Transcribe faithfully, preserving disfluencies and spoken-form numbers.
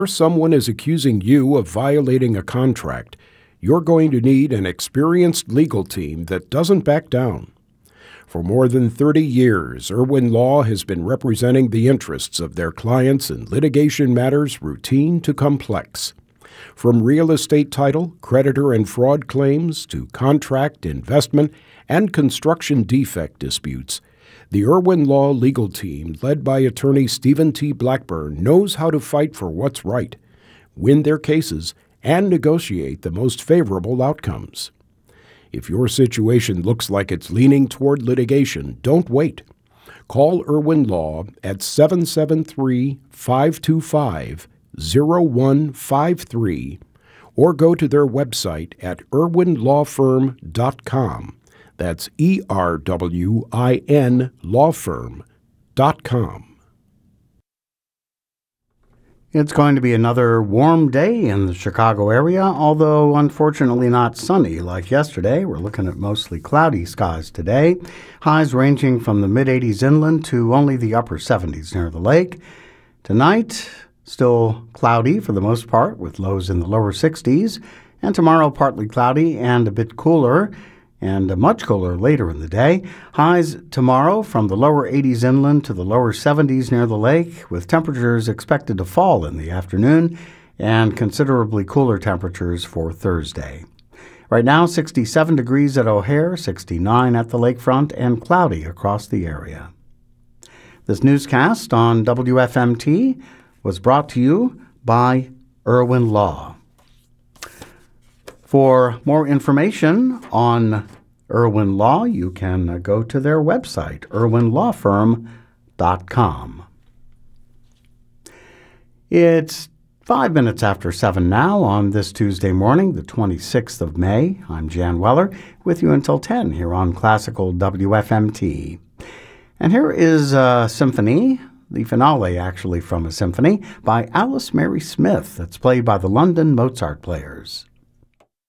Or someone is accusing you of violating a contract, you're going to need an experienced legal team that doesn't back down. For more than thirty years, Irwin Law has been representing the interests of their clients in litigation matters routine to complex. From real estate title, creditor and fraud claims to contract, investment, and construction defect disputes, the Irwin Law legal team, led by attorney Stephen T. Blackburn, knows how to fight for what's right, win their cases, and negotiate the most favorable outcomes. If your situation looks like it's leaning toward litigation, don't wait. Call Irwin Law at seven seven three, five two five, zero one five three or go to their website at irwin law firm dot com. That's E R W I N law firm dot com. It's going to be another warm day in the Chicago area, although unfortunately not sunny like yesterday. We're looking at mostly cloudy skies today. Highs ranging from the mid-eighties inland to only the upper seventies near the lake. Tonight, still cloudy for the most part, with lows in the lower sixties. And tomorrow, partly cloudy and a bit cooler, and much cooler later in the day. Highs tomorrow from the lower eighties inland to the lower seventies near the lake, with temperatures expected to fall in the afternoon, and considerably cooler temperatures for Thursday. Right now, sixty-seven degrees at O'Hare, sixty-nine at the lakefront, and cloudy across the area. This newscast on W F M T was brought to you by Irwin Law. For more information on Irwin Law, you can go to their website, irwin law firm dot com. It's five minutes after seven now on this Tuesday morning, the twenty-sixth of May. I'm Jan Weller, with you until ten here on Classical W F M T. And here is a symphony, the finale actually from a symphony, by Alice Mary Smith that's played by the London Mozart Players.